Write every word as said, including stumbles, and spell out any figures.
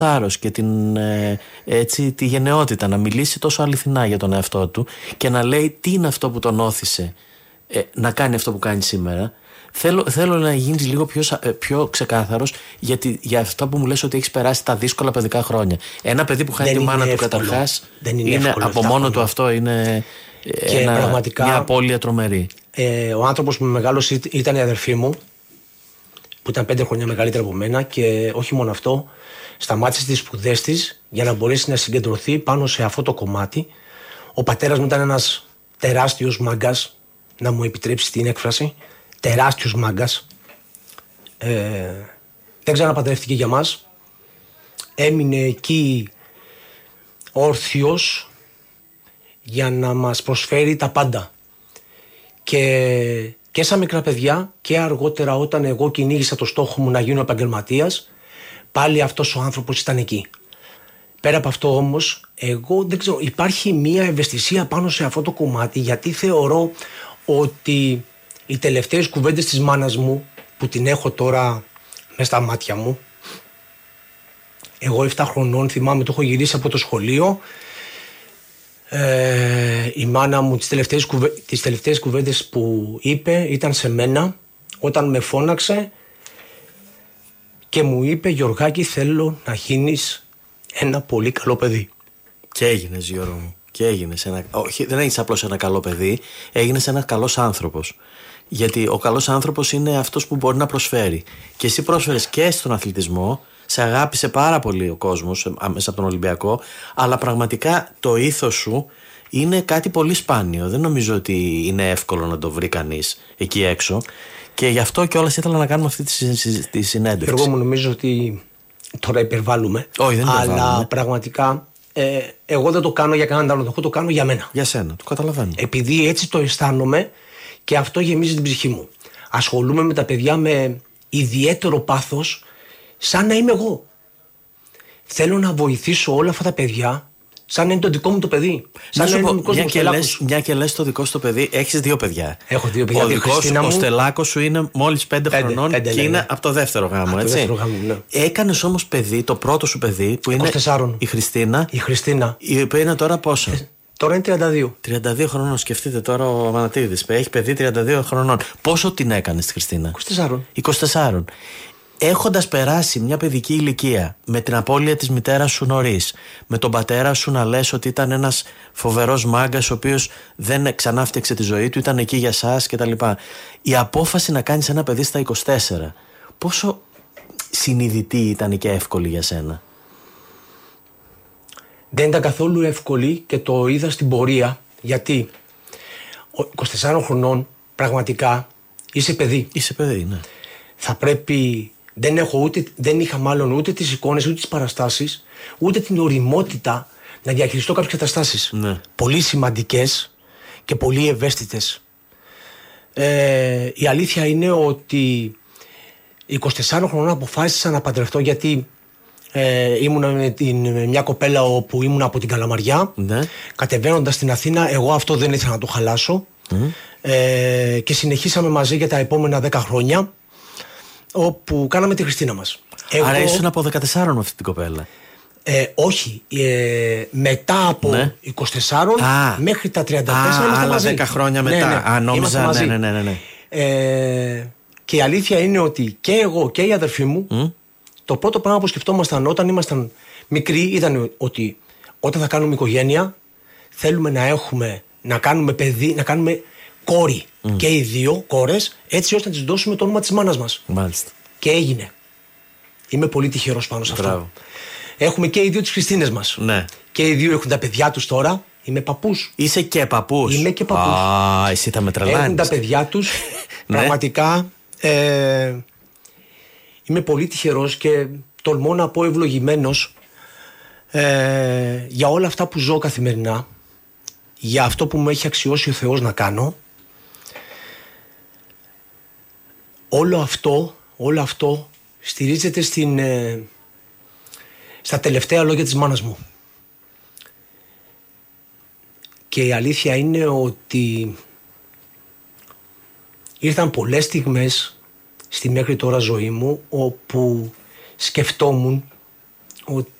θάρρος και την, ε, έτσι, τη γενναιότητα να μιλήσει τόσο αληθινά για τον εαυτό του και να λέει τι είναι αυτό που τον όθησε ε, να κάνει αυτό που κάνει σήμερα. Θέλω, θέλω να γίνεις λίγο πιο, πιο ξεκάθαρος γιατί, για αυτό που μου λες ότι έχεις περάσει τα δύσκολα παιδικά χρόνια. Ένα παιδί που χάνει τη μάνα του καταρχάς είναι, είναι από μόνο του αυτό είναι ένα, πραγματικά, μια απώλεια τρομερή. Ε, ο άνθρωπος που με μεγάλωσε ήταν η αδερφή μου, που ήταν πέντε χρόνια μεγαλύτερα από μένα, και όχι μόνο αυτό, σταμάτησε τις σπουδές της για να μπορέσει να συγκεντρωθεί πάνω σε αυτό το κομμάτι. Ο πατέρας μου ήταν ένας τεράστιος μάγκας, να μου επιτρέψει την έκφραση, τεράστιος μάγκας. Ε, δεν ξαναπαντρεύτηκε για μας. Έμεινε εκεί όρθιος για να μας προσφέρει τα πάντα. Και, και σαν μικρά παιδιά και αργότερα όταν εγώ κυνήγησα το στόχο μου να γίνω επαγγελματίας, πάλι αυτός ο άνθρωπος ήταν εκεί. Πέρα από αυτό όμως, εγώ δεν ξέρω, υπάρχει μια ευαισθησία πάνω σε αυτό το κομμάτι, γιατί θεωρώ ότι οι τελευταίες κουβέντες της μάνας μου, που την έχω τώρα μες στα μάτια μου, εγώ επτά χρονών θυμάμαι, το έχω γυρίσει από το σχολείο, ε, η μάνα μου τις τελευταίες, κουβέ, τις τελευταίες κουβέντες που είπε ήταν σε μένα, όταν με φώναξε και μου είπε, Γιωργάκη, θέλω να γίνεις ένα πολύ καλό παιδί. Και έγινες, Γιώργο μου. Και έγινες ένα... Όχι, δεν έγινες απλώς ένα καλό παιδί, έγινες ένας καλός άνθρωπος. Γιατί ο καλός άνθρωπος είναι αυτός που μπορεί να προσφέρει. Και εσύ πρόσφερες και στον αθλητισμό, σε αγάπησε πάρα πολύ ο κόσμος μέσα από τον Ολυμπιακό, αλλά πραγματικά το ήθος σου είναι κάτι πολύ σπάνιο. Δεν νομίζω ότι είναι εύκολο να το βρει κανείς εκεί έξω. Και γι' αυτό κιόλας ήθελα να κάνουμε αυτή τη συνέντευξη. Εγώ μου νομίζω ότι τώρα υπερβάλλουμε. Όχι, δεν υπερβάλλουμε. Αλλά πραγματικά ε, εγώ δεν το κάνω για κανέναν άλλο. Εγώ το κάνω για μένα. Για σένα, το καταλαβαίνω. Επειδή έτσι το αισθάνομαι και αυτό γεμίζει την ψυχή μου. Ασχολούμαι με τα παιδιά με ιδιαίτερο πάθος, σαν να είμαι εγώ. Θέλω να βοηθήσω όλα αυτά τα παιδιά σαν να είναι το δικό μου το παιδί. Σαν να, να είναι πω, μια, και λες, μια και λες το δικό σου το παιδί, έχεις δύο παιδιά. Έχω δύο παιδιά. Ο, δικός, μου... ο Στελάκος σου είναι μόλις πέντε, πέντε χρονών πέντε, και ναι, είναι ναι. από το δεύτερο γάμο. Από το δεύτερο γάμο, ναι. Έκανες όμως παιδί, το πρώτο σου παιδί, που είναι είκοσι τέσσερα. η Χριστίνα. Η Χριστίνα. Η οποία είναι τώρα πόσο? Ε, τώρα είναι τριάντα δύο. τριάντα δύο χρονών, σκεφτείτε τώρα ο Αμανατίδης. Έχει παιδί τριάντα δύο χρονών. Πόσο την έκανες τη Χριστίνα? είκοσι τέσσερα. είκοσι τέσσερα. Έχοντας περάσει μια παιδική ηλικία, με την απώλεια της μητέρας σου νωρίς, με τον πατέρα σου να λες ότι ήταν ένας φοβερός μάγκας ο οποίος δεν ξανάφτιαξε τη ζωή του, ήταν εκεί για σας κτλ. Η απόφαση να κάνεις ένα παιδί στα είκοσι τέσσερα, πόσο συνειδητή ήταν και εύκολη για σένα? Δεν ήταν καθόλου εύκολη και το είδα στην πορεία, γιατί είκοσι τεσσάρων χρονών πραγματικά είσαι παιδί. Είσαι παιδί, ναι. Θα πρέπει... Δεν, έχω ούτε, δεν είχα μάλλον ούτε τις εικόνες, ούτε τις παραστάσεις, ούτε την οριμότητα να διαχειριστώ κάποιες καταστάσεις. Ναι. Πολύ σημαντικές και πολύ ευαίσθητες. Ε, η αλήθεια είναι ότι είκοσι τεσσάρων χρονών αποφάσισα να παντρευτώ, γιατί ε, ήμουν με, την, με μια κοπέλα όπου ήμουν από την Καλαμαριά. Ναι. Κατεβαίνοντας στην Αθήνα, εγώ αυτό δεν ήθελα να το χαλάσω. Mm. Ε, και συνεχίσαμε μαζί για τα επόμενα δέκα χρόνια, όπου κάναμε τη Χριστίνα μας. Εγώ... Άρα ήσουν από δεκατέσσερα με αυτή την κοπέλα? Ε, όχι. Ε, μετά από ναι. είκοσι τέσσερα Α. μέχρι τα τριάντα τέσσερα είμαστε άλλα μαζί. δέκα χρόνια μετά. Ναι, ναι. Α, νόμιζα, ναι, ναι, ναι, ναι. Ε, και η αλήθεια είναι ότι και εγώ και η αδερφή μου, mm. το πρώτο πράγμα που σκεφτόμασταν όταν ήμασταν μικροί ήταν ότι όταν θα κάνουμε οικογένεια, θέλουμε να έχουμε, να κάνουμε παιδί, να κάνουμε κόρη. Mm. Και οι δύο κόρες, έτσι ώστε να τις δώσουμε το όνομα της μάνας μας. Μάλιστα. Και έγινε. Είμαι πολύ τυχερός πάνω σε αυτό. Μπράβο. Έχουμε και οι δύο τις Χριστίνες μας. Ναι. Και οι δύο έχουν τα παιδιά τους τώρα. Είμαι παππούς. Είσαι και παππούς? Είμαι και παππούς. Α, εσύ θα με τρελάνεις. Έχουν τα παιδιά τους. Πραγματικά ε, είμαι πολύ τυχερός και τολμώ να πω ευλογημένος ε, για όλα αυτά που ζω καθημερινά, για αυτό που μου έχει αξιώσει ο Θεός να κάνω. Όλο αυτό, όλο αυτό στηρίζεται στην, ε, στα τελευταία λόγια της μάνας μου. Και η αλήθεια είναι ότι ήρθαν πολλές στιγμές στη μέχρι τώρα ζωή μου όπου σκεφτόμουν ότι